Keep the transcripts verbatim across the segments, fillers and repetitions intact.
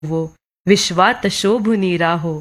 होवो, विश्वात शोभुनी राहो.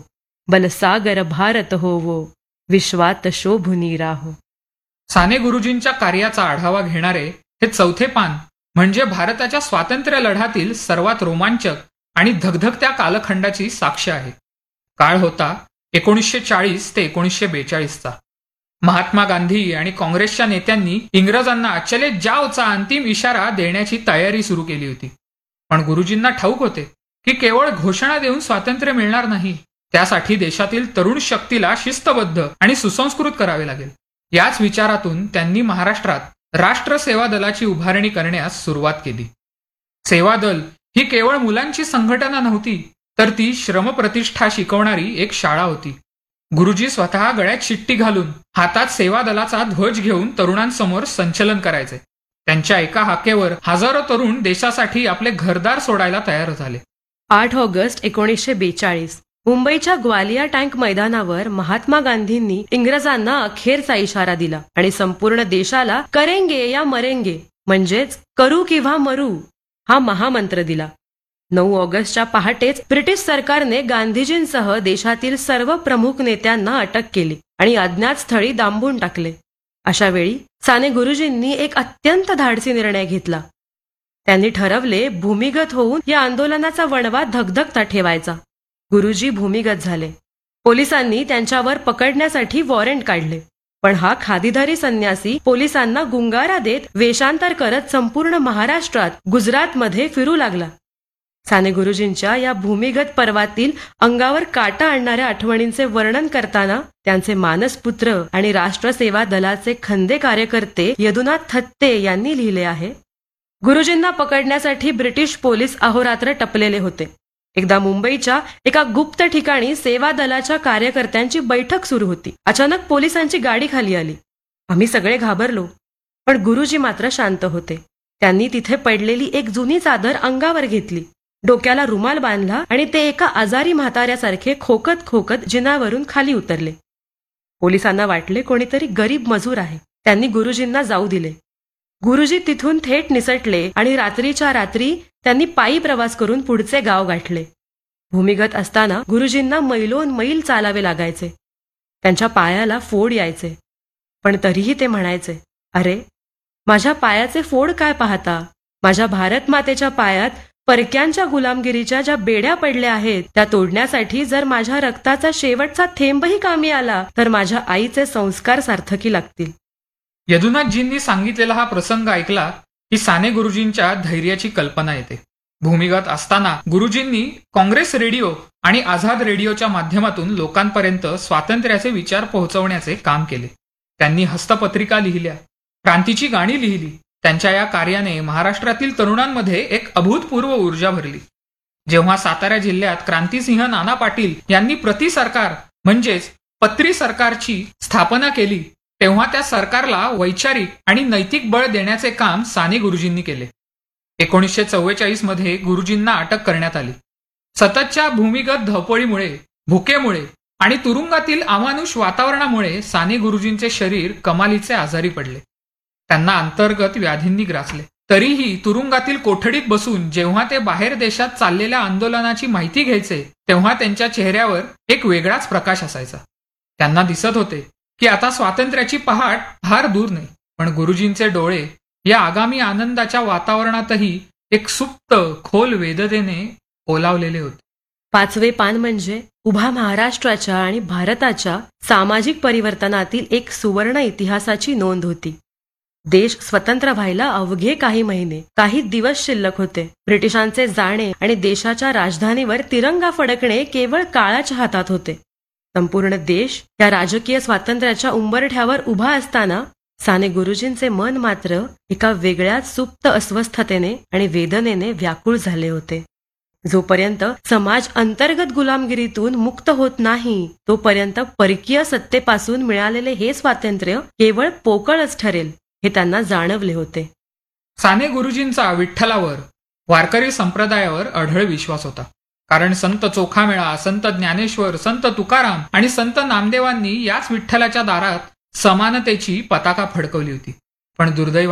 बलसागर भारत होवो, विश्वात शोभुनी राहो. साने गुरुजींच्या कार्याचा आढावा घेणारे हे चौथे पान म्हणजे भारताच्या स्वातंत्र्य लढ्यातील सर्वात रोमांचक आणि धगधगत्या कालखंडाची साक्ष आहे. काळ होता एकोणीसशे चाळीस ते एकोणीसशे बेचाळीसचा. महात्मा गांधी आणि काँग्रेसच्या नेत्यांनी इंग्रजांना चले जावचा अंतिम इशारा देण्याची तयारी सुरू केली होती. पण गुरुजींना ठाऊक होते की केवळ घोषणा देऊन स्वातंत्र्य मिळणार नाही. त्यासाठी देशातील तरुण शक्तीला शिस्तबद्ध आणि सुसंस्कृत करावे लागेल. याच विचारातून त्यांनी महाराष्ट्रात राष्ट्र सेवा दलाची उभारणी करण्यास सुरुवात केली. सेवा दल ही केवळ मुलांची संघटना नव्हती, तर ती श्रमप्रतिष्ठा शिकवणारी एक शाळा होती. गुरुजी स्वतः गळ्यात शिट्टी घालून हातात सेवा दलाचा ध्वज घेऊन तरुणांसमोर संचलन करायचे. त्यांच्या एका हाकेवर हजारो तरुण देशासाठी आपले घरदार सोडायला तयार झाले. आठ ऑगस्ट एकोणीसशे बेचाळीस मुंबईच्या ग्वालिया टँक मैदानावर महात्मा गांधींनी इंग्रजांना अखेरचा इशारा दिला आणि संपूर्ण देशाला करेंगे या मरेंगे म्हणजेच करू किंवा मरू हा महामंत्र दिला. नऊ ऑगस्टच्या पहाटेच ब्रिटिश सरकारने गांधीजींसह देशातील सर्व प्रमुख नेत्यांना अटक केली आणि अज्ञात स्थळी डांबून टाकले. अशा वेळी साने गुरुजींनी एक अत्यंत धाडसी निर्णय घेतला. त्यांनी ठरवले भूमिगत होऊन या आंदोलनाचा वणवा धगधगता ठेवायचा. गुरुजी भूमिगत झाले. पोलिसांनी त्यांच्यावर पकडण्यासाठी वॉरंट काढले. पण हा खादीधारी संन्यासी पोलिसांना गुंगारा देत वेषांतर करत संपूर्ण महाराष्ट्रात, गुजरातमध्ये फिरू लागला. साने गुरुजींच्या या भूमिगत पर्वातील अंगावर काटा आणणाऱ्या आठवणींचे वर्णन करताना त्यांचे मानसपुत्र आणि राष्ट्रसेवा दलाचे खंदे कार्यकर्ते यदुनाथ थत्ते यांनी लिहिले आहे, गुरुजींना पकडण्यासाठी ब्रिटिश पोलीस अहोरात्र टपलेले होते. एकदा मुंबईच्या एका गुप्त ठिकाणी सेवा दलाच्या कार्यकर्त्यांची बैठक सुरू होती. अचानक पोलिसांची गाडी खाली आली. आम्ही सगळे घाबरलो, पण गुरुजी मात्र शांत होते. त्यांनी तिथे पडलेली एक जुनी चादर अंगावर घेतली, डोक्याला रुमाल बांधला आणि ते एका आजारी म्हाताऱ्यासारखे खोकत खोकत जिन्यावरून खाली उतरले. पोलिसांना वाटले कोणीतरी गरीब मजूर आहे. त्यांनी गुरुजींना जाऊ दिले. गुरुजी तिथून थेट निसटले आणि रात्रीच्या रात्री त्यांनी पायी प्रवास करून पुढचे गाव गाठले. भूमिगत असताना गुरुजींना मैलोन मैल चालावे लागायचे. त्यांच्या पायाला फोड यायचे, पण तरीही ते म्हणायचे, अरे माझ्या पायाचे फोड काय पाहता, माझ्या भारत मातेच्या पायात परक्यांच्या गुलामगिरीच्या ज्या बेड्या पडल्या आहेत त्या तोडण्यासाठी जर माझ्या रक्ताचा शेवटचा थेंबही कामी आला तर माझ्या आईचे संस्कार सार्थकी लागतील. यदुनाथजींनी सांगितलेला हा प्रसंग ऐकला की साने गुरुजींच्या धैर्याची कल्पना येते. भूमिगत असताना गुरुजींनी काँग्रेस रेडिओ आणि आझाद रेडिओच्या माध्यमातून लोकांपर्यंत स्वातंत्र्याचे विचार पोहोचवण्याचे काम केले. त्यांनी हस्तपत्रिका लिहिल्या, क्रांतीची गाणी लिहिली. त्यांच्या या कार्याने महाराष्ट्रातील तरुणांमध्ये एक अभूतपूर्व ऊर्जा भरली. जेव्हा सातारा जिल्ह्यात क्रांतिसिंह नाना पाटील यांनी प्रति सरकार म्हणजेच पत्री सरकारची स्थापना केली, तेव्हा त्या सरकारला वैचारिक आणि नैतिक बळ देण्याचे काम साने गुरुजींनी केले. एकोणीसशे चव्वेचाळीस मध्ये गुरुजींना अटक करण्यात आली. सततच्या भूमिगत धावपळीमुळे, भुकेमुळे आणि तुरुंगातील अमानुष वातावरणामुळे साने गुरुजींचे शरीर कमालीचे आजारी पडले. त्यांना अंतर्गत व्याधींनी ग्रासले. तरीही तुरुंगातील कोठडीत बसून जेव्हा ते बाहेर देशात चाललेल्या आंदोलनाची माहिती घ्यायचे, तेव्हा त्यांच्या चेहऱ्यावर एक वेगळाच प्रकाश असायचा. त्यांना दिसत होते की आता स्वातंत्र्याची पहाट फार दूर नाही. पण गुरुजींचे डोळे या आगामी आनंदाच्या वातावरणातही एक सुप्त खोल वेदनेने ओलावलेले होते. पाचवे पान म्हणजे उभा महाराष्ट्राच्या आणि भारताच्या सामाजिक परिवर्तनातील एक सुवर्ण इतिहासाची नोंद होती. देश स्वतंत्र व्हायला अवघे काही महिने, काही दिवस शिल्लक होते. ब्रिटिशांचे जाणे आणि देशाच्या राजधानीवर तिरंगा फडकणे केवळ काळाच्या हातात होते. संपूर्ण देश या राजकीय स्वातंत्र्याच्या उंबरठ्यावर उभा असताना साने गुरुजींचे मन मात्र एका वेगळ्याच सुप्त अस्वस्थतेने आणि वेदनेने व्याकुळ झाले होते. जोपर्यंत समाज अंतर्गत गुलामगिरीतून मुक्त होत नाही, तोपर्यंत परकीय सत्तेपासून मिळालेले हे स्वातंत्र्य केवळ पोकळच ठरेल हे त्यांना जाणवले होते. साने गुरुजींचा विठ्ठलावर, वारकरी संप्रदायावर अढळ विश्वास होता. कारण संत चोखामेळा, संत ज्ञानेश्वर, संत तुकाराम आणि संत नामदेवांनी याच विठ्ठलाच्या दारात समानतेची पताका फडकवली होती. पण दुर्दैवाने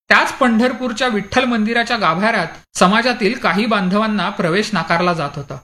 त्याच पंढरपूरच्या विठ्ठल मंदिराच्या गाभाऱ्यात समाजातील काही बांधवांना प्रवेश नाकारला जात होता.